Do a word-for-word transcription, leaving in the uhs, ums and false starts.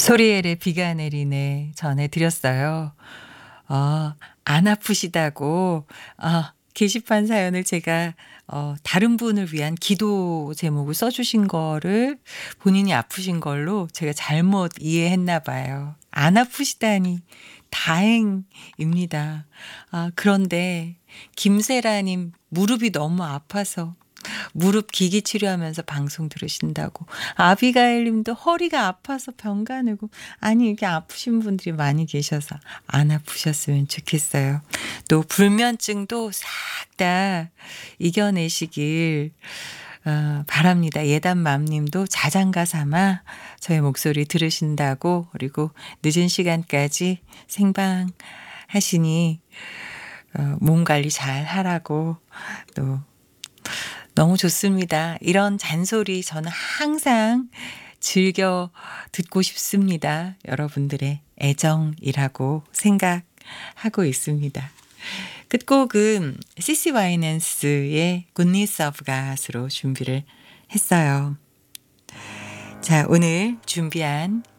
소리엘의 비가 내리네 전해드렸어요. 어 안 아프시다고 어 게시판 사연을 제가 어 다른 분을 위한 기도 제목을 써 주신 거를 본인이 아프신 걸로 제가 잘못 이해했나 봐요. 안 아프시다니 다행입니다. 아 그런데 김세라 님 무릎이 너무 아파서 무릎 기기 치료하면서 방송 들으신다고. 아비가일 님도 허리가 아파서 병 가느고. 아니 이게 아프신 분들이 많이 계셔서 안 아프셨으면 좋겠어요. 또 불면증도 싹 다 이겨내시길 어 바랍니다. 예단맘 님도 자장가 삼아 저의 목소리 들으신다고 그리고 늦은 시간까지 생방하시니 어 몸 관리 잘 하라고 또 너무 좋습니다. 이런 잔소리 저는 항상 즐겨 듣고 싶습니다. 여러분들의 애정이라고 생각하고 있습니다. 끝곡은 씨씨 와이넌스의 굿니스 오브 갓으로 준비를 했어요. 자, 오늘 준비한